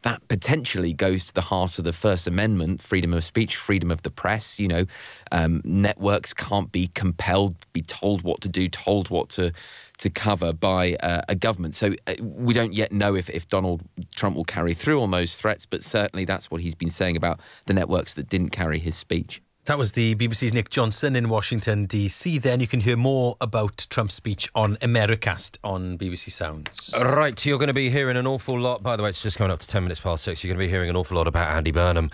that potentially goes to the heart of the First Amendment, freedom of speech, freedom of the press. Networks can't be compelled, be told what to do, told what to cover by a government. So we don't yet know if Donald Trump will carry through on those threats, but certainly that's what he's been saying about the networks that didn't carry his speech. That was the BBC's Nick Johnson in Washington, D.C. Then you can hear more about Trump's speech on Americast on BBC Sounds. Right, you're going to be hearing an awful lot. By the way, it's just coming up to 10 minutes past 6. You're going to be hearing an awful lot about Andy Burnham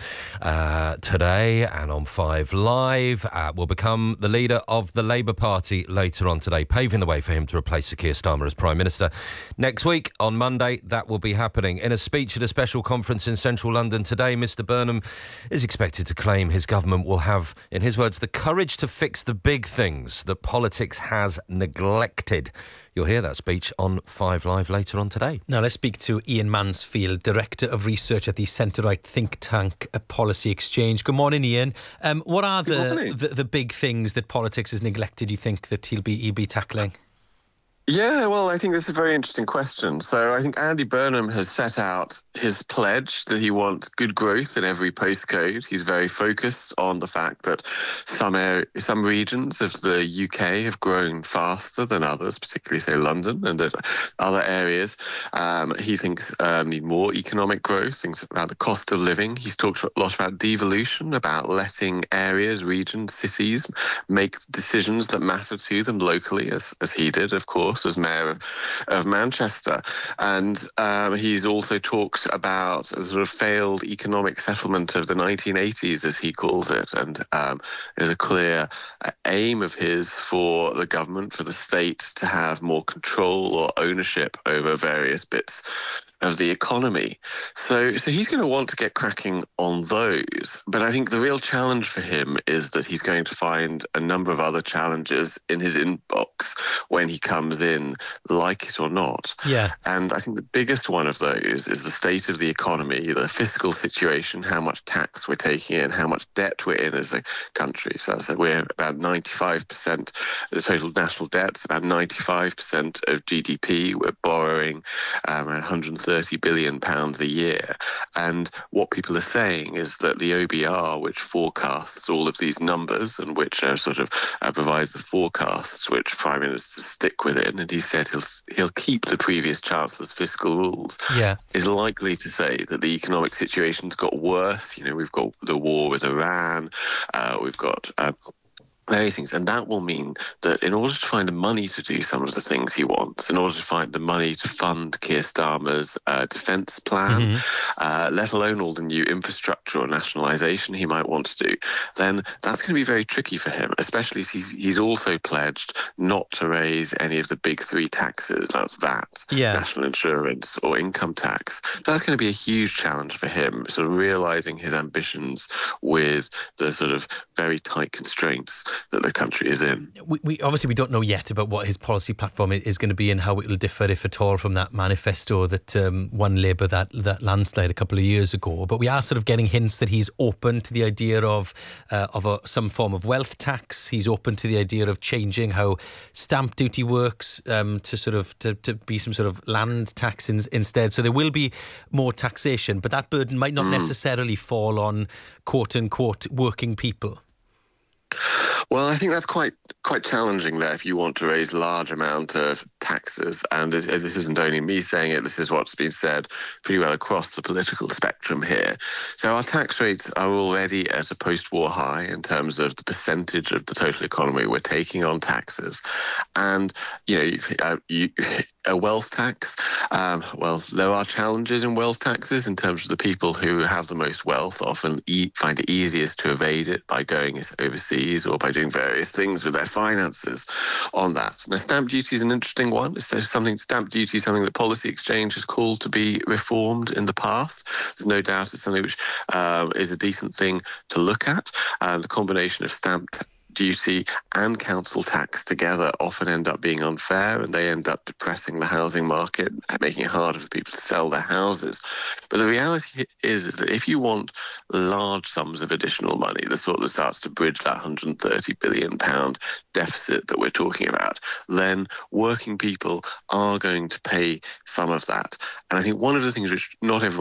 today, and on 5 Live will become the leader of the Labour Party later on today, paving the way for him to replace Sir Keir Starmer as Prime Minister. Next week, on Monday, that will be happening. In a speech at a special conference in central London today, Mr Burnham is expected to claim his government will have, in his words, the courage to fix the big things that politics has neglected. You'll hear that speech on 5 Live later on today. Now let's speak to Ian Mansfield, Director of Research at the centre-right think tank Policy Exchange. Good morning, Ian. What are the big things that politics has neglected, you think, that he'll be tackling? Yeah, well, I think that's a very interesting question. So I think Andy Burnham has set out his pledge that he wants good growth in every postcode. He's very focused on the fact that some regions of the UK have grown faster than others, particularly, say, London, and that other areas he thinks need more economic growth, things about the cost of living. He's talked a lot about devolution, about letting areas, regions, cities make decisions that matter to them locally, as he did, of course, as Mayor of Manchester. And he's also talked about a sort of failed economic settlement of the 1980s, as he calls it. And there's a clear aim of his for the government, for the state, to have more control or ownership over various bits of the economy. So he's going to want to get cracking on those. But I think the real challenge for him is that he's going to find a number of other challenges in his inbox when he comes in, like it or not. Yeah. And I think the biggest one of those is the state of the economy, the fiscal situation, how much tax we're taking in, how much debt we're in as a country. So we're about 95% of the total national debt's about 95% of GDP. We're borrowing around 130 billion pounds a year. And what people are saying is that the OBR, which forecasts all of these numbers and which provides the forecasts which Prime Ministers stick within, and he said he'll keep the previous Chancellor's fiscal rules, is likely to say that the economic situation's got worse. We've got the war with Iran, we've got various things, and that will mean that in order to find the money to do some of the things he wants, in order to find the money to fund Keir Starmer's defence plan, let alone all the new infrastructure or nationalisation he might want to do, then that's going to be very tricky for him, especially as he's also pledged not to raise any of the big three taxes, that's VAT, national insurance or income tax. So that's going to be a huge challenge for him, sort of realising his ambitions with the sort of very tight constraints that the country is in. We obviously don't know yet about what his policy platform is going to be and how it will differ, if at all, from that manifesto that won Labour that landslide a couple of years ago. But we are sort of getting hints that he's open to the idea of some form of wealth tax. He's open to the idea of changing how stamp duty works to be some sort of land tax instead. So there will be more taxation, but that burden might not necessarily fall on quote unquote working people. Well, I think that's quite challenging there if you want to raise large amount of taxes. And this isn't only me saying it, this is what's been said pretty well across the political spectrum here. So our tax rates are already at a post-war high in terms of the percentage of the total economy we're taking on taxes. And, a wealth tax, there are challenges in wealth taxes in terms of the people who have the most wealth often find it easiest to evade it by going overseas or by doing various things with their finances on that. Now, stamp duty is an interesting one. Stamp duty is something that Policy Exchange has called to be reformed in the past. There's no doubt it's something which is a decent thing to look at. The combination of stamp duty and council tax together often end up being unfair, and they end up depressing the housing market, making it harder for people to sell their houses. But the reality is that if you want large sums of additional money, the sort that starts to bridge that £130 billion deficit that we're talking about, then working people are going to pay some of that. And I think one of the things which not everyone